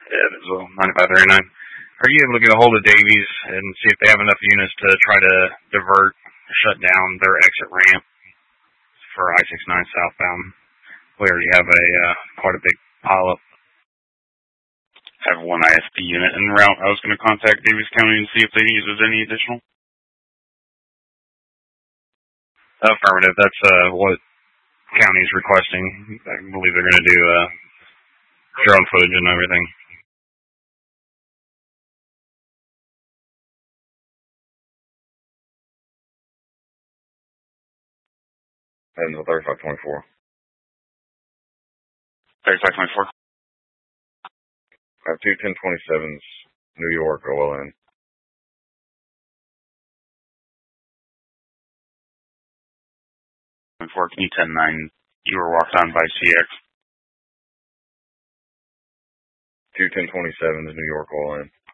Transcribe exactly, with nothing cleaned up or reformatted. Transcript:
Yeah, this is ninety-five thirty-nine. Are you able to get a hold of Davies and see if they have enough units to try to divert, shut down their exit ramp for I sixty-nine southbound? We already have a uh, quite a big pileup. Have one I S P unit en route. I was going to contact Davies County and see if they needed any additional. Affirmative. That's uh, what county's requesting. I believe they're going to do uh, drone footage and everything. And the thirty-five twenty-four. thirty-five twenty-four. I have two ten twenty-sevens, New York, O L N. twenty-four, can you ten nine? You were walked on by C X. two ten twenty-sevens, New York, O L N.